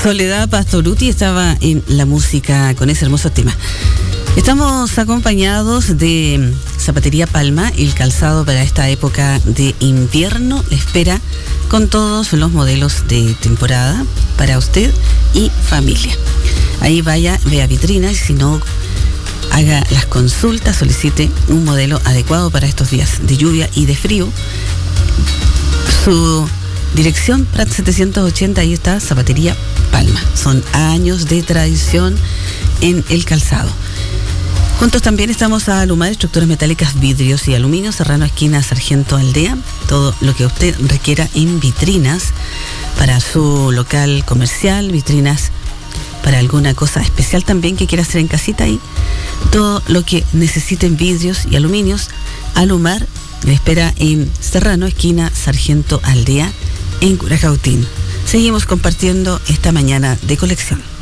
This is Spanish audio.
Soledad Pastorutti estaba en la música con ese hermoso tema. Estamos acompañados de Zapatería Palma, el calzado para esta época de invierno. Le espera con todos los modelos de temporada para usted y familia. Ahí vaya, vea vitrinas, y si no, haga las consultas, solicite un modelo adecuado para estos días de lluvia y de frío. Su dirección, Prat 780, ahí está Zapatería Palma. Son años de tradición en el calzado. Juntos también estamos a Alumar, estructuras metálicas, vidrios y aluminio, Serrano, esquina Sargento Aldea. Todo lo que usted requiera en vitrinas para su local comercial, vitrinas para alguna cosa especial también que quiera hacer en casita, y todo lo que necesiten vidrios y aluminios. Alumar le espera en Serrano, esquina Sargento Aldea, en Curacautín. Seguimos compartiendo esta mañana de colección.